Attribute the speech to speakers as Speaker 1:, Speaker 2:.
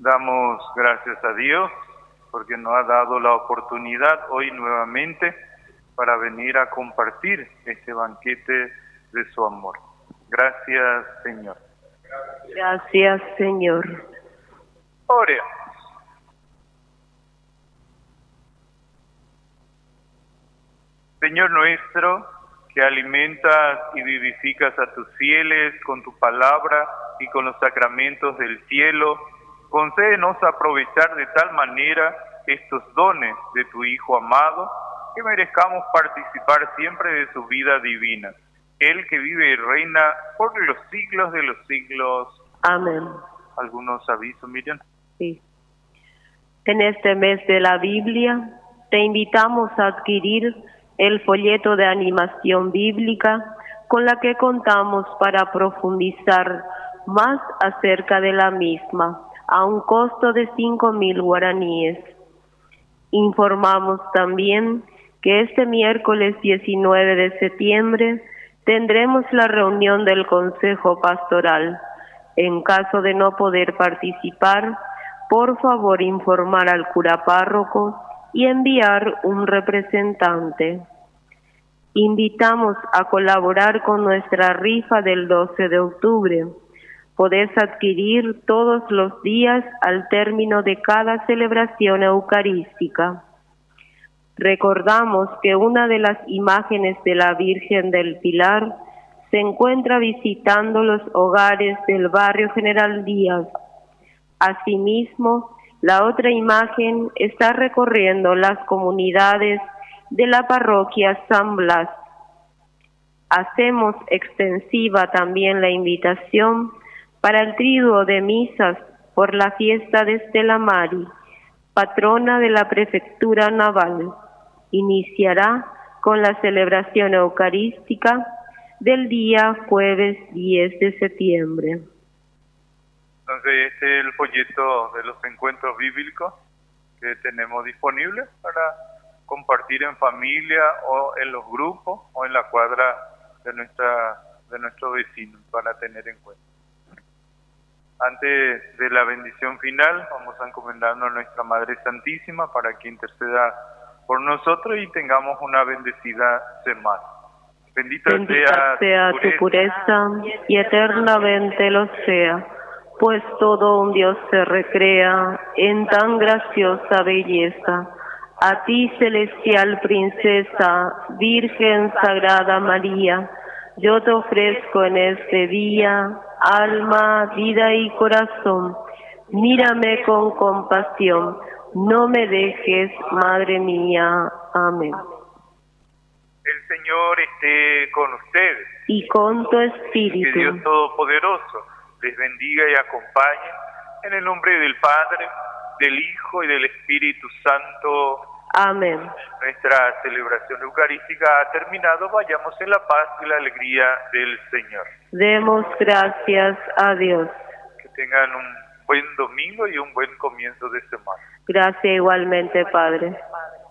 Speaker 1: Damos gracias a Dios porque nos ha dado la oportunidad hoy nuevamente para venir a compartir este banquete de su amor. Gracias, Señor.
Speaker 2: Gracias, Señor.
Speaker 1: Oremos. Señor nuestro, que alimentas y vivificas a tus fieles con tu palabra y con los sacramentos del cielo, concédenos aprovechar de tal manera estos dones de tu Hijo amado, que merezcamos participar siempre de su vida divina. Él que vive y reina por los siglos de los siglos.
Speaker 2: Amén.
Speaker 1: ¿Algunos avisos, Miriam?
Speaker 2: Sí. En este mes de la Biblia, te invitamos a adquirir el folleto de animación bíblica con la que contamos para profundizar más acerca de la misma, a un costo de 5.000 guaraníes. Informamos también que este miércoles 19 de septiembre tendremos la reunión del Consejo Pastoral. En caso de no poder participar, por favor informar al cura párroco y enviar un representante. Invitamos a colaborar con nuestra rifa del 12 de octubre. Podés adquirir todos los días al término de cada celebración eucarística. Recordamos que una de las imágenes de la Virgen del Pilar se encuentra visitando los hogares del barrio General Díaz. Asimismo, la otra imagen está recorriendo las comunidades de la parroquia San Blas. Hacemos extensiva también la invitación para el triduo de misas por la fiesta de Stella Mari, patrona de la Prefectura Naval. Iniciará con la celebración eucarística del día jueves 10 de septiembre.
Speaker 1: Entonces, este es el folleto de los encuentros bíblicos que tenemos disponible para compartir en familia o en los grupos o en la cuadra de nuestros vecinos para tener en cuenta. Antes de la bendición final, vamos a encomendarnos a nuestra Madre Santísima para que interceda por nosotros y tengamos una bendecida semana. Bendita
Speaker 2: sea tu pureza y eternamente lo sea, pues todo un Dios se recrea en tan graciosa belleza. A ti, celestial princesa, Virgen Sagrada María, yo te ofrezco en este día alma, vida y corazón. Mírame con compasión, no me dejes, Madre mía. Amén.
Speaker 1: El Señor esté con ustedes.
Speaker 2: Y con tu espíritu.
Speaker 1: Que Dios Todopoderoso les bendiga y acompañe en el nombre del Padre, del Hijo y del Espíritu Santo.
Speaker 2: Amén.
Speaker 1: Nuestra celebración eucarística ha terminado. Vayamos en la paz y la alegría del Señor.
Speaker 2: Demos gracias a Dios.
Speaker 1: Que tengan un buen domingo y un buen comienzo de semana.
Speaker 2: Gracias igualmente, Padre.